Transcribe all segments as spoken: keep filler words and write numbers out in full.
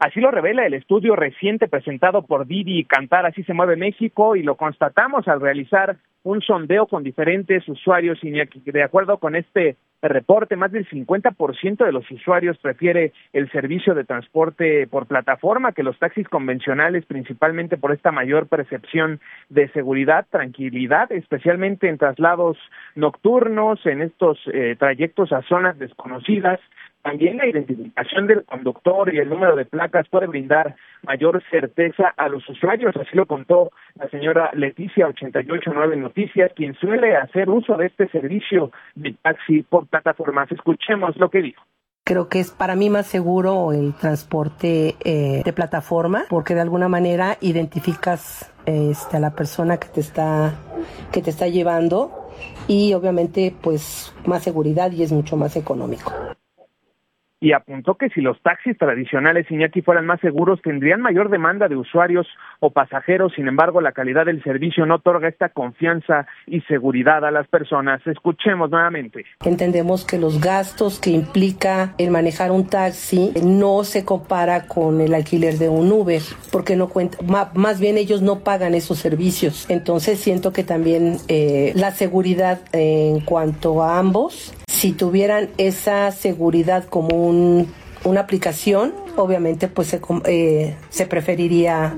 Así lo revela el estudio reciente presentado por Didi y Cantar, Así se mueve México, y lo constatamos al realizar un sondeo con diferentes usuarios. Y de acuerdo con este reporte, más del cincuenta por ciento de los usuarios prefiere el servicio de transporte por plataforma que los taxis convencionales, principalmente por esta mayor percepción de seguridad, tranquilidad, especialmente en traslados nocturnos, en estos eh, trayectos a zonas desconocidas. También la identificación del conductor y el número de placas puede brindar mayor certeza a los usuarios, así lo contó la señora Leticia, ochenta y ocho nueve Noticias, quien suele hacer uso de este servicio de taxi por plataformas. Escuchemos lo que dijo. Creo que es para mí más seguro el transporte eh, de plataforma, porque de alguna manera identificas este, a la persona que te está que te está llevando y obviamente pues más seguridad y es mucho más económico. Y apuntó que si los taxis tradicionales, Iñaki, fueran más seguros, tendrían mayor demanda de usuarios o pasajeros. Sin embargo, la calidad del servicio no otorga esta confianza y seguridad a las personas. Escuchemos nuevamente. Entendemos que los gastos que implica el manejar un taxi no se compara con el alquiler de un Uber, porque no cuenta, más bien ellos no pagan esos servicios. Entonces siento que también eh, la seguridad eh, en cuanto a ambos, si tuvieran esa seguridad como un, una aplicación, obviamente pues se, eh, se preferiría.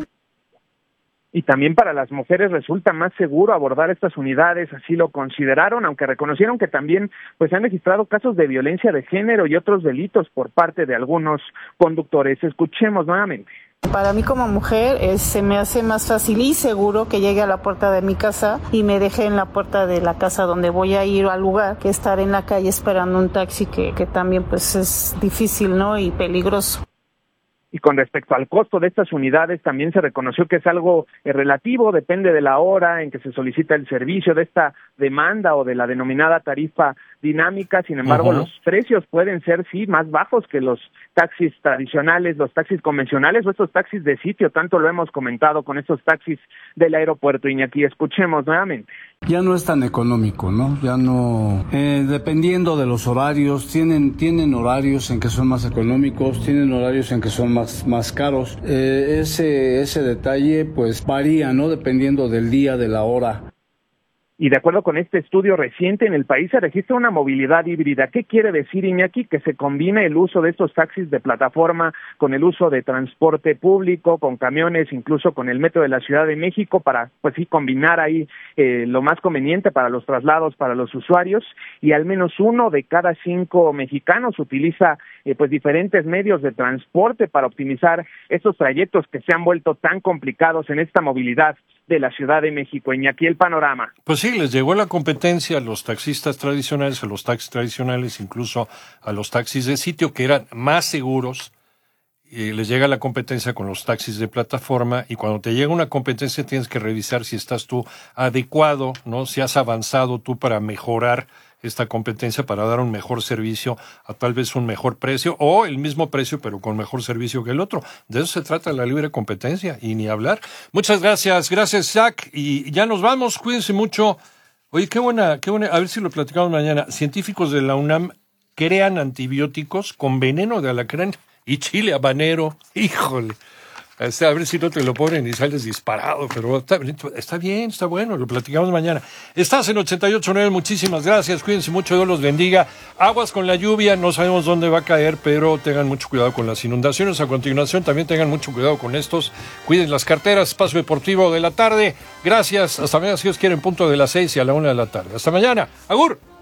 Y también para las mujeres resulta más seguro abordar estas unidades, así lo consideraron, aunque reconocieron que también pues se han registrado casos de violencia de género y otros delitos por parte de algunos conductores. Escuchemos nuevamente. Para mí como mujer eh, se me hace más fácil y seguro que llegue a la puerta de mi casa y me deje en la puerta de la casa donde voy a ir al lugar que estar en la calle esperando un taxi que, que también pues es difícil, ¿no? Y peligroso. Y con respecto al costo de estas unidades, también se reconoció que es algo eh, relativo, depende de la hora en que se solicita el servicio, de esta demanda o de la denominada tarifa dinámica. Sin embargo, uh-huh. los precios pueden ser, sí, más bajos que los taxis tradicionales, los taxis convencionales o estos taxis de sitio, tanto lo hemos comentado con estos taxis del aeropuerto. Iñaki, escuchemos nuevamente. Ya no es tan económico, ¿no? Ya no, eh, dependiendo de los horarios, tienen tienen horarios en que son más económicos, tienen horarios en que son más más caros. Eh, ese ese detalle, pues varía, ¿no? Dependiendo del día, de la hora. Y de acuerdo con este estudio reciente, en el país se registra una movilidad híbrida. ¿Qué quiere decir, Iñaki? Que se combina el uso de estos taxis de plataforma con el uso de transporte público, con camiones, incluso con el metro de la Ciudad de México, para, pues sí, combinar ahí eh, lo más conveniente para los traslados, para los usuarios, y al menos uno de cada cinco mexicanos utiliza eh, pues diferentes medios de transporte para optimizar estos trayectos que se han vuelto tan complicados en esta movilidad de la Ciudad de México. Iñaki, el panorama. Pues sí, les llegó la competencia a los taxistas tradicionales, a los taxis tradicionales, incluso a los taxis de sitio, que eran más seguros. Eh, les llega la competencia con los taxis de plataforma, y cuando te llega una competencia tienes que revisar si estás tú adecuado, ¿no? Si has avanzado tú para mejorar esta competencia, para dar un mejor servicio a tal vez un mejor precio, o el mismo precio pero con mejor servicio que el otro. De eso se trata la libre competencia, y ni hablar. Muchas gracias, gracias Zach, y ya nos vamos, cuídense mucho. Oye, qué buena, qué buena, a ver si lo platicamos mañana. Científicos de la UNAM crean antibióticos con veneno de alacrán y chile habanero. Híjole. A ver si no te lo ponen y sales disparado, pero está, está bien, está bueno, lo platicamos mañana. Estás en ochenta y ocho nueve, muchísimas gracias, cuídense mucho, Dios los bendiga. Aguas con la lluvia, no sabemos dónde va a caer, pero tengan mucho cuidado con las inundaciones. A continuación también tengan mucho cuidado con estos, cuiden las carteras. Espacio Deportivo de la tarde, gracias, hasta mañana si Dios quiere, en punto de las seis y a la una de la tarde. Hasta mañana, agur.